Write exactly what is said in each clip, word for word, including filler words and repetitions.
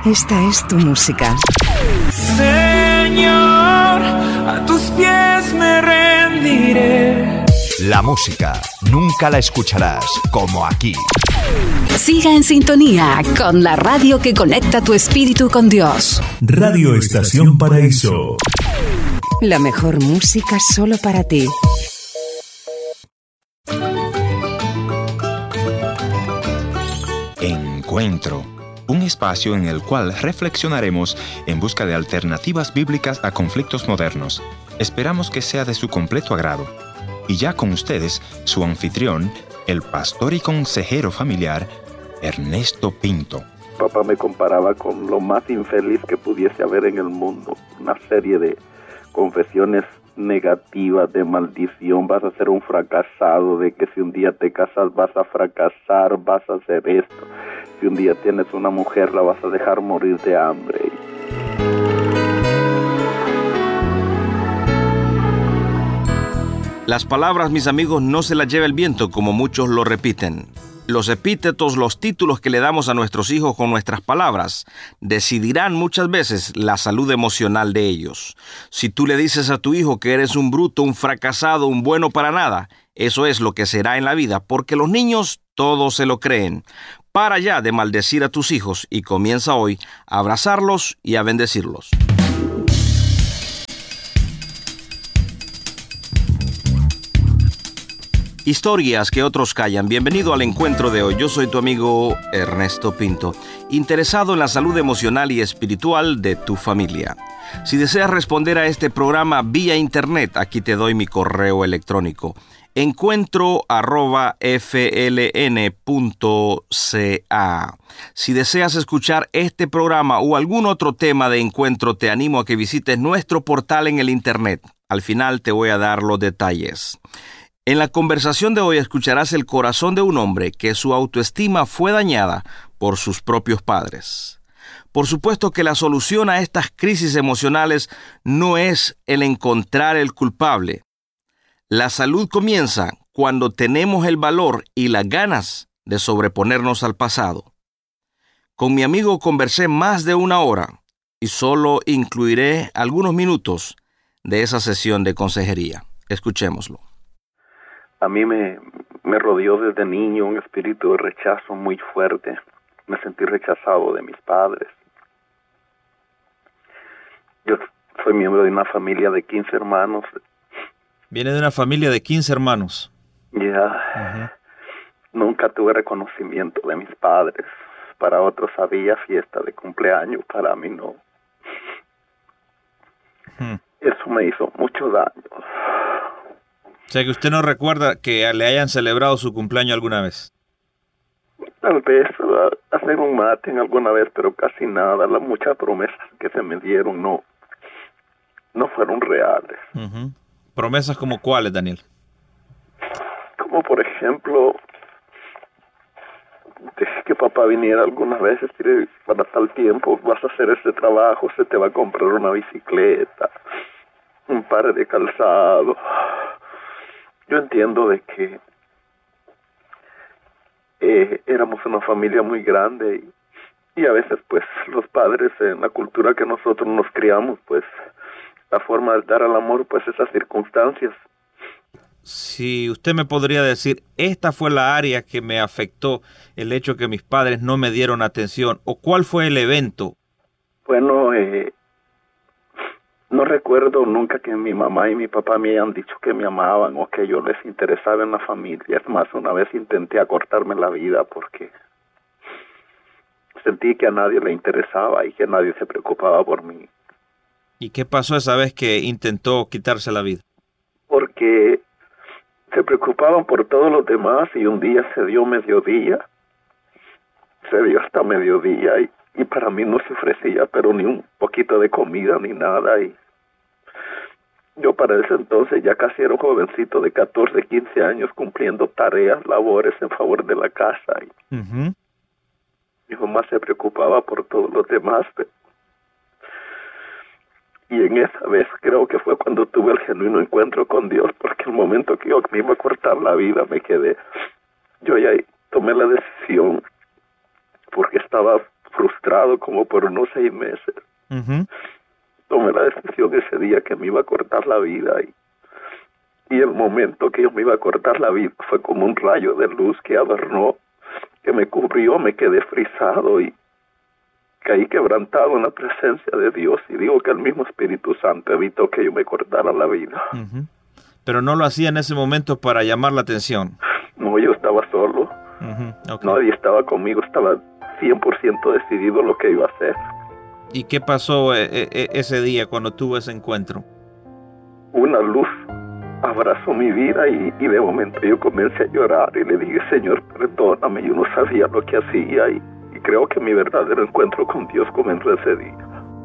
Esta es tu música. Señor, a tus pies me rendiré. La música nunca la escucharás como aquí. Siga en sintonía con la radio que conecta tu espíritu con Dios. Radio Estación Paraíso. La mejor música solo para ti. Encuentro. Un espacio en el cual reflexionaremos en busca de alternativas bíblicas a conflictos modernos. Esperamos que sea de su completo agrado. Y ya con ustedes, su anfitrión, el pastor y consejero familiar, Ernesto Pinto. Papá me comparaba con lo más infeliz que pudiese haber en el mundo. Una serie de confesiones negativas, de maldición, vas a ser un fracasado, de que si un día te casas vas a fracasar, vas a hacer esto. Si un día tienes una mujer, la vas a dejar morir de hambre. Las palabras, mis amigos, no se las lleva el viento, como muchos lo repiten. Los epítetos, los títulos que le damos a nuestros hijos con nuestras palabras, decidirán muchas veces la salud emocional de ellos. Si tú le dices a tu hijo que eres un bruto, un fracasado, un bueno para nada, eso es lo que será en la vida, porque los niños todos se lo creen. Para ya de maldecir a tus hijos y comienza hoy a abrazarlos y a bendecirlos. Historias que otros callan. Bienvenido al encuentro de hoy. Yo soy tu amigo Ernesto Pinto, interesado en la salud emocional y espiritual de tu familia. Si deseas responder a este programa vía internet, aquí te doy mi correo electrónico. encuentro arroba f l n punto c a. Si deseas escuchar este programa o algún otro tema de encuentro, te animo a que visites nuestro portal en el internet. Al final te voy a dar los detalles. En la conversación de hoy escucharás el corazón de un hombre que su autoestima fue dañada por sus propios padres. Por supuesto que la solución a estas crisis emocionales no es el encontrar el culpable. La salud comienza cuando tenemos el valor y las ganas de sobreponernos al pasado. Con mi amigo conversé más de una hora y solo incluiré algunos minutos de esa sesión de consejería. Escuchémoslo. A mí me, me rodeó desde niño un espíritu de rechazo muy fuerte. Me sentí rechazado de mis padres. Yo soy miembro de una familia de quince hermanos. Viene de una familia de quince hermanos. Ya. Uh-huh. Nunca tuve reconocimiento de mis padres. Para otros había fiesta de cumpleaños, para mí no. Uh-huh. Eso me hizo mucho daño. O sea que usted no recuerda que le hayan celebrado su cumpleaños alguna vez. Tal vez uh, hacer un mate alguna vez, pero casi nada. Las muchas promesas que se me dieron no, no fueron reales. Uh-huh. ¿Promesas como cuáles, Daniel? Como por ejemplo, dejé que papá viniera algunas veces y para tal tiempo vas a hacer este trabajo, se te va a comprar una bicicleta, un par de calzado. Yo entiendo de que eh, éramos una familia muy grande y, y a veces pues los padres en la cultura que nosotros nos criamos, pues la forma de dar al amor, pues esas circunstancias. Si usted me podría decir, esta fue la área que me afectó, el hecho que mis padres no me dieron atención, o cuál fue el evento. Bueno, eh, no recuerdo nunca que mi mamá y mi papá me hayan dicho que me amaban o que yo les interesaba en la familia. Es más, una vez intenté acortarme la vida porque sentí que a nadie le interesaba y que nadie se preocupaba por mí. ¿Y qué pasó esa vez que intentó quitarse la vida? Porque se preocupaban por todos los demás y un día se dio mediodía. Se dio hasta mediodía y, y para mí no se ofrecía pero ni un poquito de comida ni nada. Y yo para ese entonces ya casi era un jovencito de catorce, quince años cumpliendo tareas, labores en favor de la casa. Y uh-huh. Mi mamá se preocupaba por todos los demás. Pero y en esa vez creo que fue cuando tuve el genuino encuentro con Dios, porque el momento que yo me iba a cortar la vida me quedé. Yo ya tomé la decisión, porque estaba frustrado como por unos seis meses. Uh-huh. Tomé la decisión ese día que me iba a cortar la vida y, y el momento que yo me iba a cortar la vida fue como un rayo de luz que adornó, que me cubrió, me quedé frisado y caí quebrantado en la presencia de Dios, y digo que el mismo Espíritu Santo evitó que yo me cortara la vida. Uh-huh. Pero no lo hacía en ese momento para llamar la atención. No, yo estaba solo. Uh-huh. Okay. Nadie estaba conmigo, estaba cien por ciento decidido lo que iba a hacer. ¿Y qué pasó e- e- ese día cuando tuvo ese encuentro? Una luz abrazó mi vida y, y de momento yo comencé a llorar y le dije, Señor, perdóname, yo no sabía lo que hacía y, y creo que mi verdadero encuentro con Dios comenzó ese día.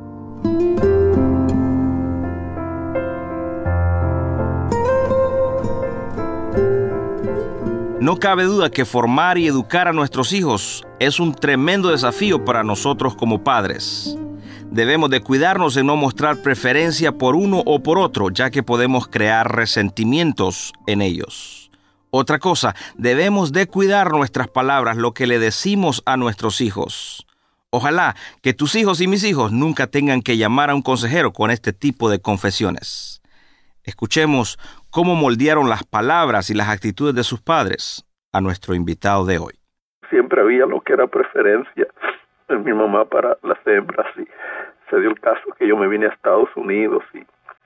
No cabe duda que formar y educar a nuestros hijos es un tremendo desafío para nosotros como padres. Debemos de cuidarnos de no mostrar preferencia por uno o por otro, ya que podemos crear resentimientos en ellos. Otra cosa, debemos de cuidar nuestras palabras, lo que le decimos a nuestros hijos. Ojalá que tus hijos y mis hijos nunca tengan que llamar a un consejero con este tipo de confesiones. Escuchemos cómo moldearon las palabras y las actitudes de sus padres a nuestro invitado de hoy. Siempre había lo que era preferencia en mi mamá para las hembras y se dio el caso que yo me vine a Estados Unidos y,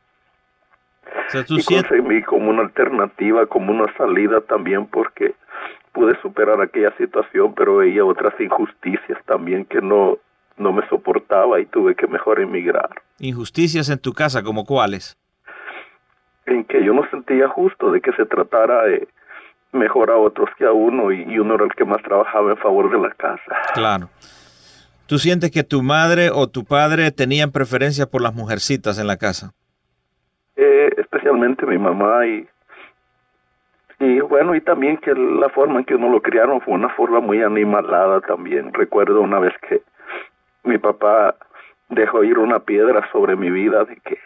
o sea, ¿tú y sientes... conseguí como una alternativa, como una salida también, porque pude superar aquella situación, pero veía otras injusticias también que no, no me soportaba y tuve que mejor emigrar. ¿Injusticias en tu casa como cuáles? En que yo no sentía justo de que se tratara de mejor a otros que a uno y, y uno era el que más trabajaba en favor de la casa. Claro. ¿Tú sientes que tu madre o tu padre tenían preferencia por las mujercitas en la casa? Eh, especialmente mi mamá y, y bueno, y también que la forma en que uno lo criaron fue una forma muy animalada también. Recuerdo una vez que mi papá dejó ir una piedra sobre mi vida de que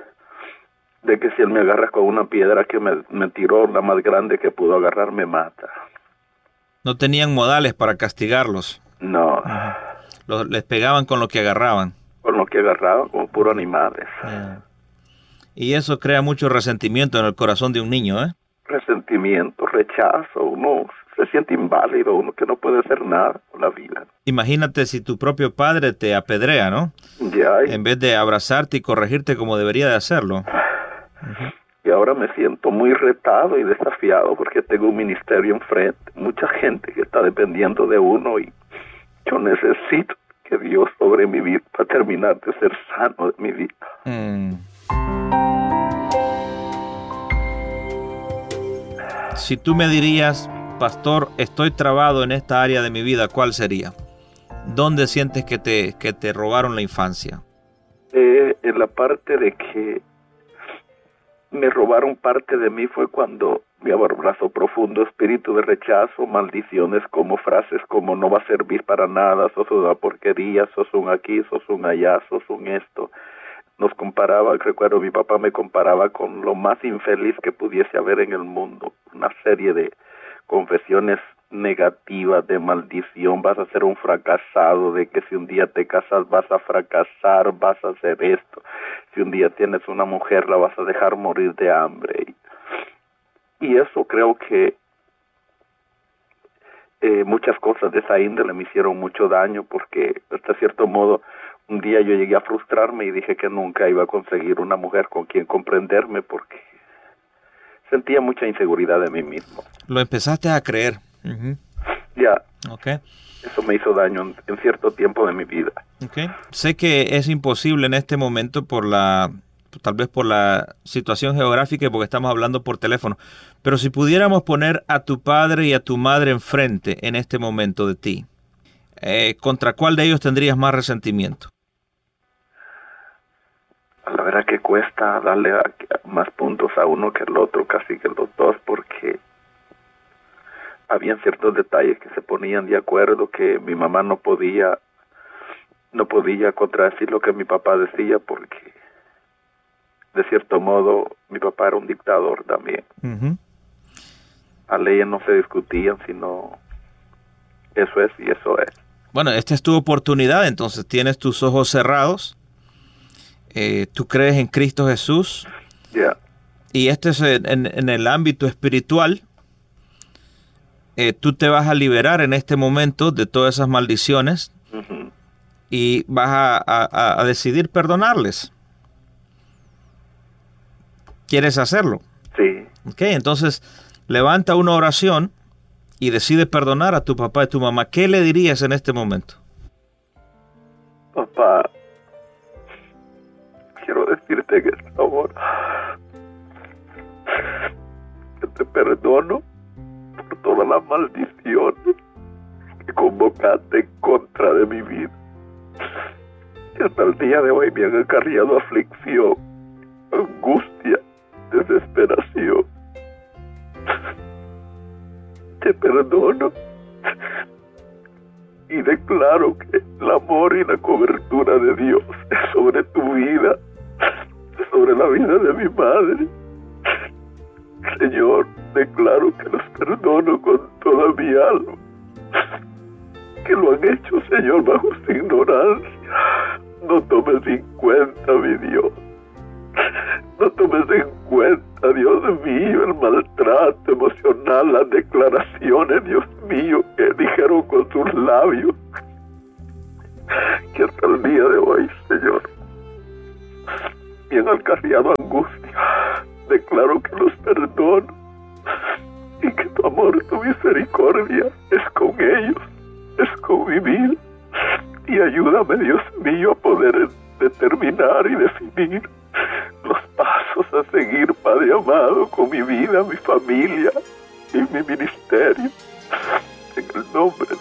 de que si él me agarra con una piedra que me, me tiró, la más grande que pudo agarrar, me mata. ¿No tenían modales para castigarlos? No. Uh-huh. Los, les pegaban con lo que agarraban. Con lo que agarraban, como puros animales. Yeah. Y eso crea mucho resentimiento en el corazón de un niño, ¿eh? Resentimiento, rechazo, uno se siente inválido, uno que no puede hacer nada con la vida. Imagínate si tu propio padre te apedrea, ¿no? Ya. En vez de abrazarte y corregirte como debería de hacerlo. Uh-huh. Y ahora me siento muy retado y desafiado porque tengo un ministerio enfrente, mucha gente que está dependiendo de uno y yo necesito que Dios sobre mi vida para terminar de ser sano de mi vida. Mm. Si tú me dirías, pastor, estoy trabado en esta área de mi vida, ¿cuál sería? ¿Dónde sientes que te, que te robaron la infancia? Eh, en la parte de que me robaron parte de mí fue cuando me abrazó profundo espíritu de rechazo, maldiciones como frases como no va a servir para nada, sos una porquería, sos un aquí, sos un allá, sos un esto. Nos comparaba, recuerdo mi papá me comparaba con lo más infeliz que pudiese haber en el mundo, una serie de confesiones negativas, de maldición, vas a ser un fracasado, de que si un día te casas vas a fracasar, vas a hacer esto, si un día tienes una mujer la vas a dejar morir de hambre. Y, y eso creo que eh, muchas cosas de esa índole me hicieron mucho daño porque hasta cierto modo un día yo llegué a frustrarme y dije que nunca iba a conseguir una mujer con quien comprenderme porque sentía mucha inseguridad de mí mismo. Lo empezaste a creer. Uh-huh. Ya. Okay. Eso me hizo daño en, en cierto tiempo de mi vida. Okay. Sé que es imposible en este momento por la, tal vez por la situación geográfica y porque estamos hablando por teléfono, pero si pudiéramos poner a tu padre y a tu madre enfrente en este momento de ti, eh, ¿contra cuál de ellos tendrías más resentimiento? La verdad que cuesta darle a, a más puntos a uno que al otro, casi que los dos, porque habían ciertos detalles que se ponían de acuerdo, que mi mamá no podía no podía contradecir lo que mi papá decía, porque de cierto modo mi papá era un dictador también. Uh-huh. Las leyes no se discutían, sino eso es y eso es. bueno, esta es tu oportunidad, entonces tienes tus ojos cerrados, eh, tú crees en Cristo Jesús, Yeah. y este es en, en, en el ámbito espiritual. Eh, tú te vas a liberar en este momento de todas esas maldiciones Ujú. y vas a, a, a decidir perdonarles. ¿Quieres hacerlo? Sí. Ok, entonces levanta una oración y decide perdonar a tu papá y tu mamá. ¿Qué le dirías en este momento? Papá, quiero decirte en esta hora que te perdono por todas las maldiciones que convocaste en contra de mi vida. Que hasta el día de hoy me han acarreado aflicción, angustia, desesperación. Te perdono y declaro que el amor y la cobertura de Dios es sobre tu vida, es sobre la vida de mi madre. Señor, declaro que los perdono con toda mi alma, que lo han hecho, Señor, bajo su ignorancia. No tomes en cuenta, mi Dios, no tomes en cuenta, Dios mío, el maltrato emocional, las declaraciones, Dios mío, que dijeron con sus labios, que hasta el día de hoy, Señor, me han acarreado angustia. Declaro que los perdono y que tu amor, tu misericordia es con ellos, es con mi vida. Y ayúdame, Dios mío, a poder determinar y definir los pasos a seguir, Padre amado, con mi vida, mi familia y mi ministerio. En el nombre